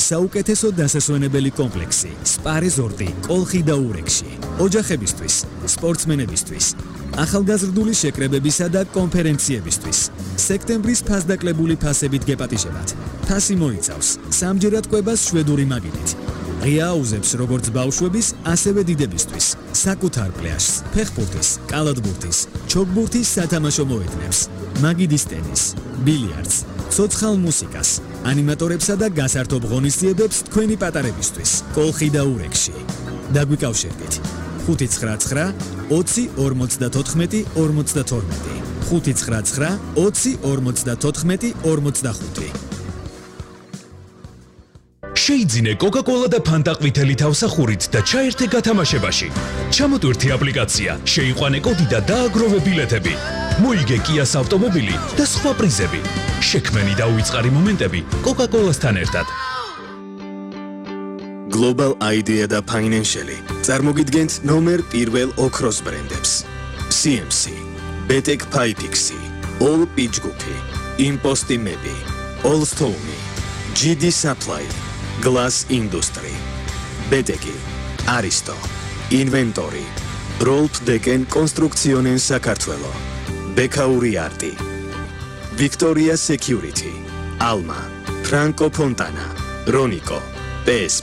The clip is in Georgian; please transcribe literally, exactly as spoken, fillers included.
საუკეთესო დასასვენებელი კომპლექსი სპა რეზორტი კოლხი და ურეკში ოჯახებისთვის სპორტსმენებისთვის ახალგაზრდული შეკრებებისა და კონფერენციებისთვის სექტემბრის ფასდაკლებული ფასებით გეპატიჟებათ ფასი მოიცავს სამჯერად კვებას შვედური მაგიდით ღია აუზებს როგორც ბავშვების ასევე დიდებისთვის საკუთარ პლაჟს ფეხბურთის კალათბურთის ჩოგბურთის სათამაშო მოედნებს მაგიდის ტენის ბილიარდს ცოცხალ მუსიკას ანიმატორებსა და გასართობ ღონისძიებებს თქვენი პატარებისთვის კოლხი და ურეკში დაგვიკავშირდით ხუთი ცხრა ცხრა ოცი ორმოცდათოთხმეტი ორმოცდათორმეტი ხუთი ცხრა ცხრა ოცი ორმოცდათოთხმეტი ორმოცდახუთი შეიძინე კოკა-კოლა და ფანტა ყვითელი თავსახურით და ჩაერთე გათამაშებაში. ჩამოტვირთე აპლიკაცია, შეიყვანე კოდი და დააგროვე ბილეთები. მოიგე კიას ავტომობილი და სხვა პრიზები. შექმენი და უიწყარი მომენტები კოკა-კოლასთან ერთად. Global Idea და Financial წარმოგიდგენთ ნომერ პირველ ოქროს ბრენდებს. C M C, Betek Pipexi, All Pitchgupi, Imposti Mebi, All Stone, G D Supply, Glass Industry, Beteki, Aristo, Inventory, Rolf Deken Construcciones Sakartvelo, Bekauri Arti, Victoria Security, Alma, Franco Fontana, Ronico, P S